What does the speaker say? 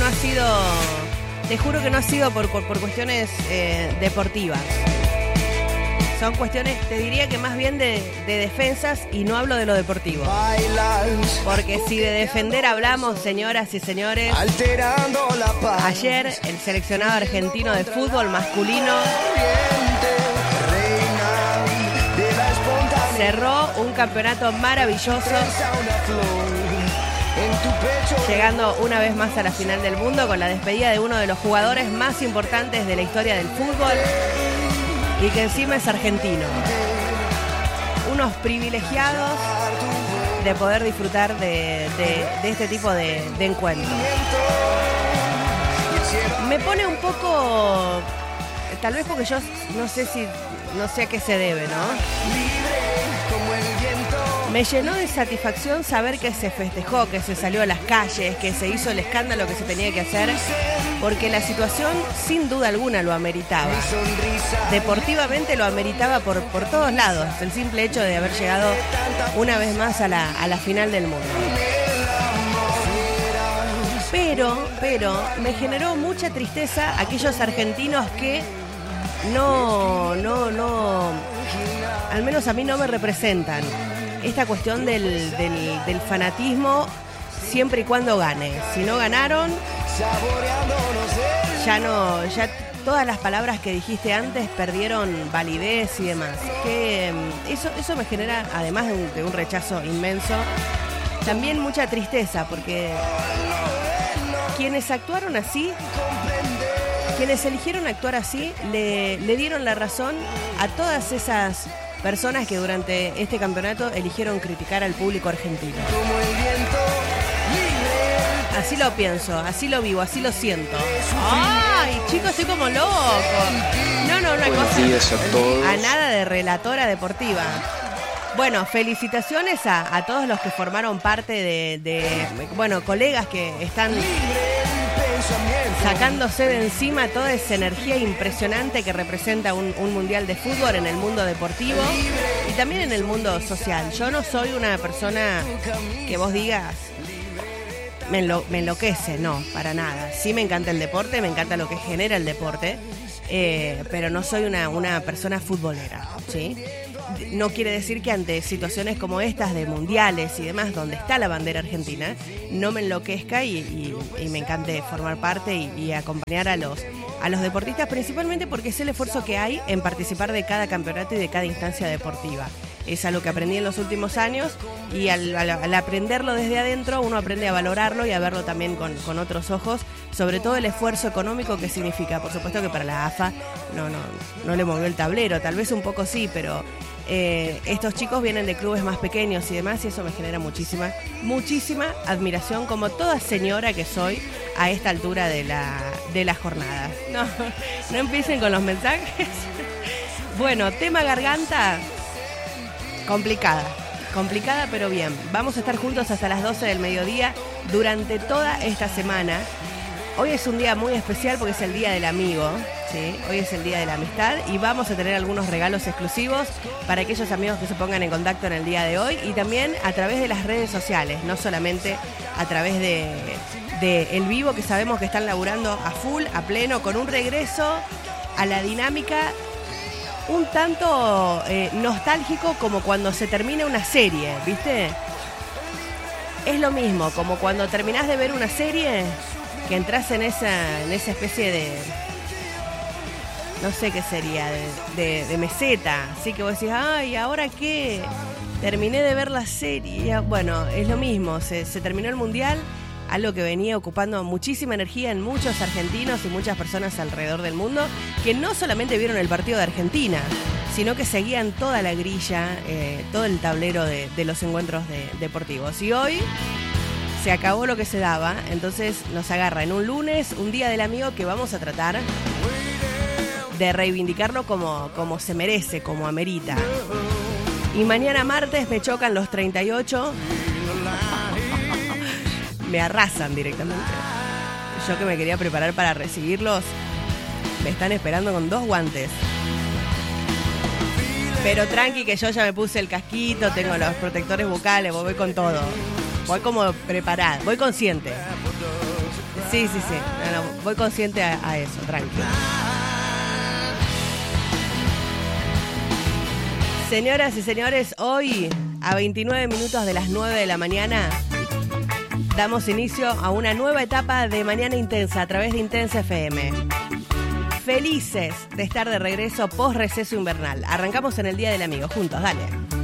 no ha sido, te juro que no ha sido por cuestiones deportivas. Son cuestiones, te diría que más bien de defensas, y no hablo de lo deportivo. Porque si de defender hablamos, señoras y señores, ayer el seleccionado argentino de fútbol masculino cerró un campeonato maravilloso, llegando una vez más a la final del mundo con la despedida de uno de los jugadores más importantes de la historia del fútbol y que encima es argentino. Unos privilegiados de poder disfrutar de este tipo de encuentros. Me pone un poco, tal vez porque yo no sé a qué se debe, ¿no? Me llenó de satisfacción saber que se festejó, que se salió a las calles, que se hizo el escándalo que se tenía que hacer, porque la situación sin duda alguna lo ameritaba. Deportivamente lo ameritaba por todos lados, el simple hecho de haber llegado una vez más a la final del mundo. Pero me generó mucha tristeza aquellos argentinos que no, al menos a mí no me representan. Esta cuestión del fanatismo siempre y cuando gane. Si no ganaron, ya todas las palabras que dijiste antes perdieron validez y demás. Que eso me genera, además de un rechazo inmenso, también mucha tristeza, porque quienes actuaron así, quienes eligieron actuar así, le dieron la razón a todas esas personas que durante este campeonato eligieron criticar al público argentino. Así lo pienso, así lo vivo, así lo siento. ¡Ay, chicos, estoy como loco! No, una cosa. A nada de relatora deportiva. Bueno, felicitaciones a todos los que formaron parte de colegas que están sacándose de encima toda esa energía impresionante que representa un mundial de fútbol en el mundo deportivo y también en el mundo social. Yo no soy una persona que vos digas me enloquece, no, para nada. Sí me encanta el deporte, me encanta lo que genera el deporte, pero no soy una persona futbolera, ¿sí? No quiere decir que ante situaciones como estas de mundiales y demás, donde está la bandera argentina, no me enloquezca y me encante formar parte y acompañar a los deportistas, principalmente porque es el esfuerzo que hay en participar de cada campeonato y de cada instancia deportiva. Es algo que aprendí en los últimos años y al aprenderlo desde adentro uno aprende a valorarlo y a verlo también con otros ojos, sobre todo el esfuerzo económico que significa. Por supuesto que para la AFA no le movió el tablero, tal vez un poco sí, pero estos chicos vienen de clubes más pequeños y demás, y eso me genera muchísima admiración, como toda señora que soy a esta altura de la jornada. No empiecen con los mensajes. Bueno, tema garganta, complicada pero bien. Vamos a estar juntos hasta las 12 del mediodía durante toda esta semana. Hoy es un día muy especial porque es el Día del Amigo, ¿sí? Hoy es el Día de la Amistad y vamos a tener algunos regalos exclusivos para aquellos amigos que se pongan en contacto en el día de hoy y también a través de las redes sociales, no solamente a través de el vivo, que sabemos que están laburando a full, a pleno, con un regreso a la dinámica un tanto nostálgico, como cuando se termina una serie, ¿viste? Es lo mismo, como cuando terminás de ver una serie, que entras en esa especie de, no sé qué sería, de meseta. Así que vos decís, ay, ¿ahora qué? Terminé de ver la serie. Bueno, es lo mismo, se terminó el mundial, algo que venía ocupando muchísima energía en muchos argentinos y muchas personas alrededor del mundo, que no solamente vieron el partido de Argentina, sino que seguían toda la grilla, todo el tablero de los encuentros deportivos. Y hoy se acabó lo que se daba, entonces nos agarra en un lunes, un Día del Amigo, que vamos a tratar de reivindicarlo como se merece, como amerita. Y mañana martes me chocan los 38, me arrasan directamente. Yo que me quería preparar para recibirlos, me están esperando con 2 guantes. Pero tranqui, que yo ya me puse el casquito, tengo los protectores bucales, voy con todo. Voy como preparada, voy consciente. Sí. No, voy consciente a eso, tranquilo. Señoras y señores, hoy a 29 minutos de las 9 de la mañana damos inicio a una nueva etapa de Mañana Intensa a través de Intensa FM. Felices de estar de regreso post receso invernal. Arrancamos en el Día del Amigo, juntos, dale.